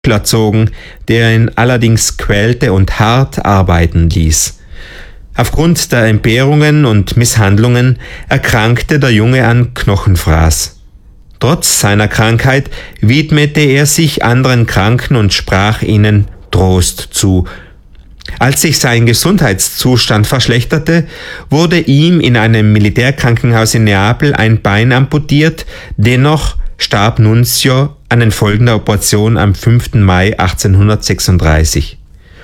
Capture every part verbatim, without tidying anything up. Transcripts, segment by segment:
erzogen, der ihn allerdings quälte und hart arbeiten ließ. Aufgrund der Entbehrungen und Misshandlungen erkrankte der Junge an Knochenfraß. Trotz seiner Krankheit widmete er sich anderen Kranken und sprach ihnen Trost zu. Als sich sein Gesundheitszustand verschlechterte, wurde ihm in einem Militärkrankenhaus in Neapel ein Bein amputiert, dennoch starb Nunzio an den Folgen der Operation am fünften Mai achtzehnhundertsechsunddreißig.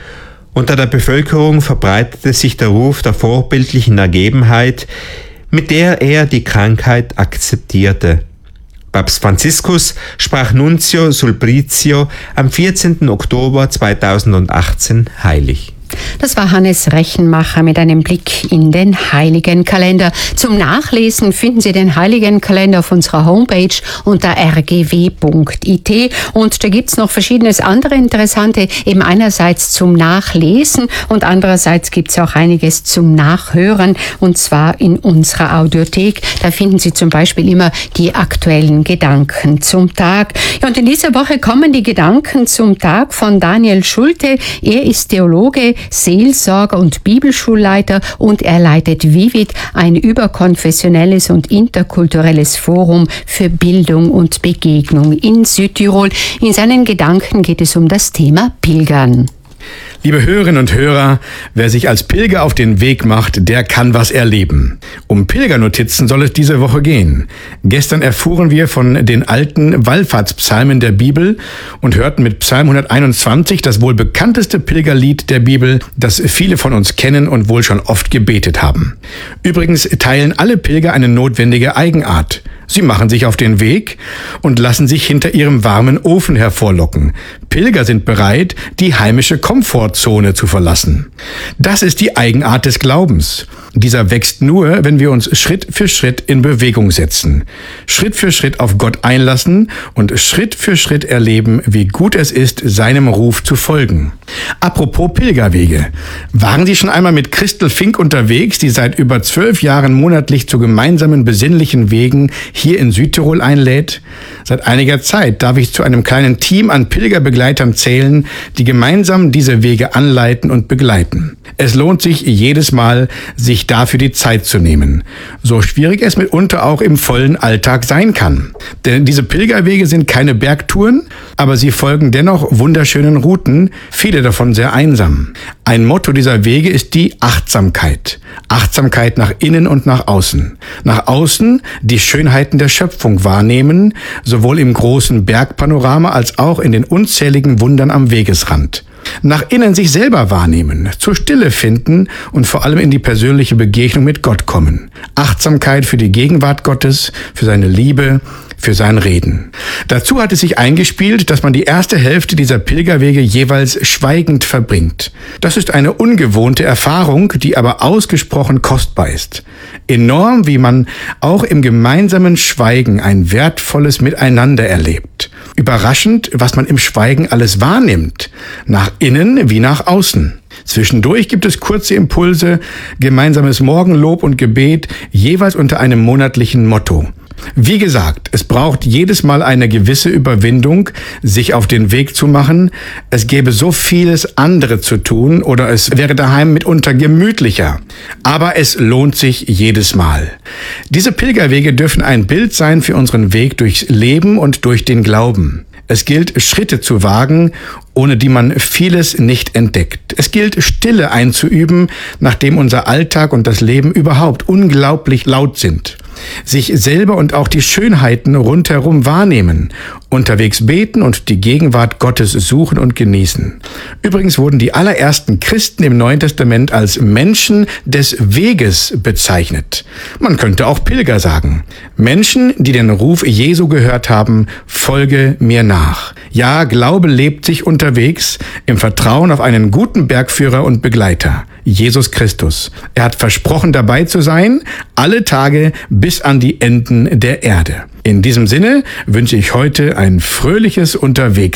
Unter der Bevölkerung verbreitete sich der Ruf der vorbildlichen Ergebenheit, mit der er die Krankheit akzeptierte. Papst Franziskus sprach Nunzio Sulprizio am vierzehnten Oktober zweitausendachtzehn heilig. Das war Hannes Rechenmacher mit einem Blick in den Heiligenkalender. Zum Nachlesen finden Sie den Heiligenkalender auf unserer Homepage unter r g w punkt i t. Und da gibt's noch verschiedenes andere Interessante, eben einerseits zum Nachlesen und andererseits gibt's auch einiges zum Nachhören, und zwar in unserer Audiothek. Da finden Sie zum Beispiel immer die aktuellen Gedanken zum Tag. Ja, und in dieser Woche kommen die Gedanken zum Tag von Daniel Schulte. Er ist Theologe, Seelsorger und Bibelschulleiter, und er leitet Vivid, ein überkonfessionelles und interkulturelles Forum für Bildung und Begegnung in Südtirol. In seinen Gedanken geht es um das Thema Pilgern. Liebe Hörerinnen und Hörer, wer sich als Pilger auf den Weg macht, der kann was erleben. Um Pilgernotizen soll es diese Woche gehen. Gestern erfuhren wir von den alten Wallfahrtspsalmen der Bibel und hörten mit Psalm hunderteinundzwanzig das wohl bekannteste Pilgerlied der Bibel, das viele von uns kennen und wohl schon oft gebetet haben. Übrigens teilen alle Pilger eine notwendige Eigenart. Sie machen sich auf den Weg und lassen sich hinter ihrem warmen Ofen hervorlocken. Pilger sind bereit, die heimische Komfortzone zu verlassen. Das ist die Eigenart des Glaubens. Dieser wächst nur, wenn wir uns Schritt für Schritt in Bewegung setzen, Schritt für Schritt auf Gott einlassen und Schritt für Schritt erleben, wie gut es ist, seinem Ruf zu folgen. Apropos Pilgerwege. Waren Sie schon einmal mit Christel Fink unterwegs, die seit über zwölf Jahren monatlich zu gemeinsamen besinnlichen Wegen hier in Südtirol einlädt? Seit einiger Zeit darf ich zu einem kleinen Team an Pilgerbegleitern zählen, die gemeinsam diese Wege anleiten und begleiten. Es lohnt sich jedes Mal, sich dafür die Zeit zu nehmen. So schwierig es mitunter auch im vollen Alltag sein kann. Denn diese Pilgerwege sind keine Bergtouren, aber sie folgen dennoch wunderschönen Routen, viele davon sehr einsam. Ein Motto dieser Wege ist die Achtsamkeit. Achtsamkeit nach innen und nach außen. Nach außen die Schönheiten der Schöpfung wahrnehmen, sowohl im großen Bergpanorama als auch in den unzähligen Wundern am Wegesrand. Nach innen sich selber wahrnehmen, zur Stille finden und vor allem in die persönliche Begegnung mit Gott kommen. Achtsamkeit für die Gegenwart Gottes, für seine Liebe, für sein Reden. Dazu hat es sich eingespielt, dass man die erste Hälfte dieser Pilgerwege jeweils schweigend verbringt. Das ist eine ungewohnte Erfahrung, die aber ausgesprochen kostbar ist. Enorm, wie man auch im gemeinsamen Schweigen ein wertvolles Miteinander erlebt. Überraschend, was man im Schweigen alles wahrnimmt, nach innen wie nach außen. Zwischendurch gibt es kurze Impulse, gemeinsames Morgenlob und Gebet, jeweils unter einem monatlichen Motto. Wie gesagt, es braucht jedes Mal eine gewisse Überwindung, sich auf den Weg zu machen. Es gäbe so vieles andere zu tun oder es wäre daheim mitunter gemütlicher. Aber es lohnt sich jedes Mal. Diese Pilgerwege dürfen ein Bild sein für unseren Weg durchs Leben und durch den Glauben. Es gilt, Schritte zu wagen, ohne die man vieles nicht entdeckt. Es gilt, Stille einzuüben, nachdem unser Alltag und das Leben überhaupt unglaublich laut sind. Sich selber und auch die Schönheiten rundherum wahrnehmen, unterwegs beten und die Gegenwart Gottes suchen und genießen. Übrigens wurden die allerersten Christen im Neuen Testament als Menschen des Weges bezeichnet. Man könnte auch Pilger sagen. Menschen, die den Ruf Jesu gehört haben, folge mir nach. Ja, Glaube lebt sich unterwegs im Vertrauen auf einen guten Bergführer und Begleiter, Jesus Christus. Er hat versprochen, dabei zu sein, alle Tage bis an die Enden der Erde. In diesem Sinne wünsche ich heute ein fröhliches Unterwegssein.